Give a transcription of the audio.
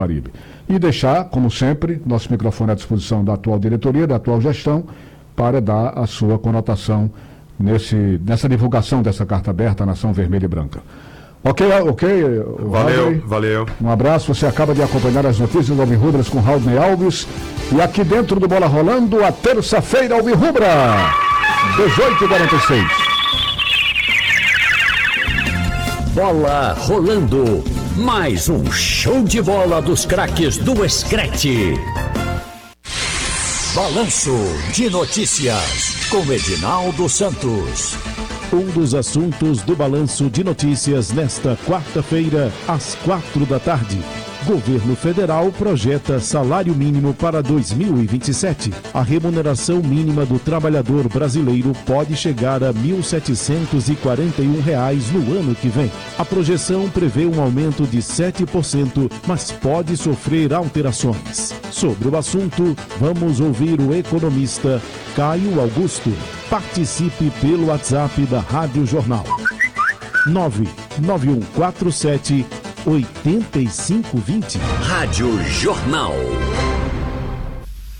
Capibaribe. E deixar, como sempre, nosso microfone à disposição da atual diretoria, da atual gestão, para dar a sua conotação nessa divulgação dessa carta aberta à Nação Vermelha e Branca. Ok. Valeu. Um abraço. Você acaba de acompanhar as notícias do Alvirrubras com Raudney Alves. E aqui dentro do Bola Rolando, a terça-feira Alvirrubra, 18h46. Bola rolando. Mais um show de bola dos craques do Screte. Balanço de Notícias com Edinaldo Santos. Um dos assuntos do Balanço de Notícias nesta quarta-feira, às 4h. Governo Federal projeta salário mínimo para 2027. A remuneração mínima do trabalhador brasileiro pode chegar a R$ 1.741 no ano que vem. A projeção prevê um aumento de 7%, mas pode sofrer alterações. Sobre o assunto, vamos ouvir o economista Caio Augusto. Participe pelo WhatsApp da Rádio Jornal. 99147 8520. Rádio Jornal.